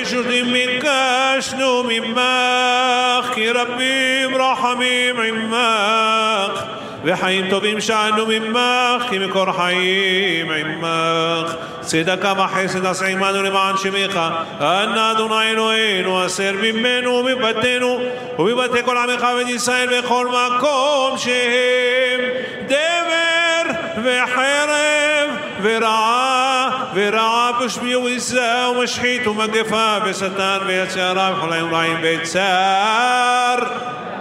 ורשותים ביקשנו ממך, כי רבים רחמים עמך, וחיים טובים שאנו ממך, כי מקור חיים עמך. צדקה וחסד עשה עמנו למען שמך, אנא אדוני אלוהינו, אסר ממנו ומבתינו ומבתי כל עמך בית ישראל בכל מקום שהם דבר וחרב ורעה ושמי וביזה ומשחית ומגפה ושטן ויצרה וכל היום רעים וצער.